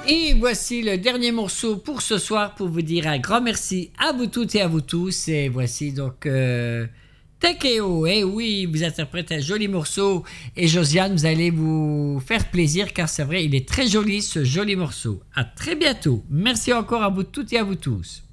Et voici le dernier morceau pour ce soir pour vous dire un grand merci à vous toutes et à vous tous. Et voici donc Tekeo. Et oui, vous interprétez un joli morceau. Et Josiane, vous allez vous faire plaisir car c'est vrai, il est très joli ce joli morceau. À très bientôt. Merci encore à vous toutes et à vous tous.